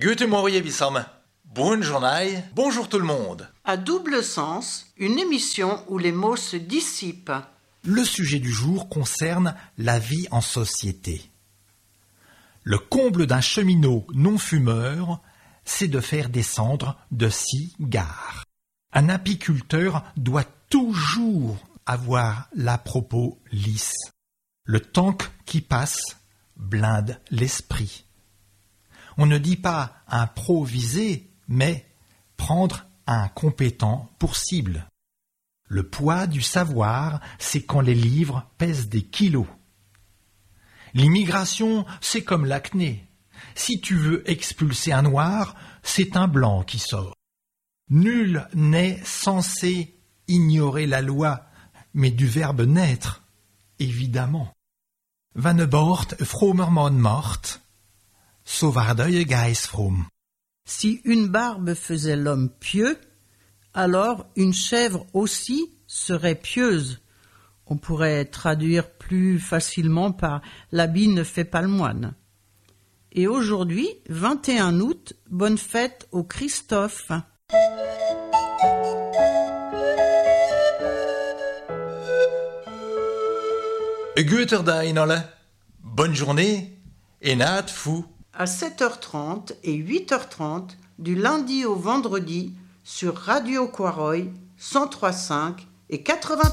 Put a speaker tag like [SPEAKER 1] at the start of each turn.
[SPEAKER 1] Guten Morgen Bissam. Bonne journée, bonjour tout le monde.
[SPEAKER 2] À double sens, une émission où les mots se dissipent.
[SPEAKER 3] Le sujet du jour concerne la vie en société. Le comble d'un cheminot non-fumeur, c'est de faire descendre de cigares. Un apiculteur doit toujours avoir la propos lisse. Le tank qui passe blinde l'esprit. On ne dit pas improviser, mais prendre un compétent pour cible. Le poids du savoir, c'est quand les livres pèsent des kilos. L'immigration, c'est comme l'acné. Si tu veux expulser un noir, c'est un blanc qui sort. Nul n'est censé ignorer la loi, mais du verbe naître, évidemment. Vannebort fromerman mort, sauvardeuil geis from.
[SPEAKER 2] Si une barbe faisait l'homme pieux, alors une chèvre aussi serait pieuse. On pourrait traduire plus facilement par « l'habit ne fait pas le moine ». Et aujourd'hui, 21 août, bonne fête au Christophe.
[SPEAKER 1] Guter Dag alle. Bonne journée et naat fou.
[SPEAKER 2] À 7h30 et 8h30, du lundi au vendredi, sur Radio Quaroy, 103.5 et 80.